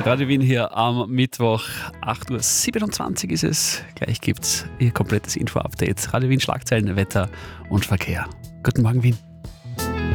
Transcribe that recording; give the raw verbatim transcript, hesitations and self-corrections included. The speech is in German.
Radio Wien hier am Mittwoch, acht Uhr siebenundzwanzig ist es. Gleich gibt's Ihr komplettes Info-Update. Radio Wien Schlagzeilen, Wetter und Verkehr. Guten Morgen, Wien.